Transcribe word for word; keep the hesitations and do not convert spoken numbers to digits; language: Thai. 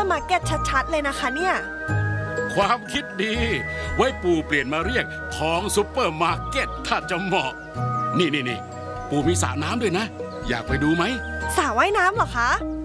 ร์มาร์เก็ตชัดๆเลยนะคะเนี่ยความคิดดีไว้ปู่เปลี่ยนมาเรียกของซุปเปอร์มาร์เก็ตถ้าจะเหมาะนี่นี่นี่ปู่มีสระน้ำด้วยนะอยากไปดูไหมสระว่ายน้ำเหรอคะ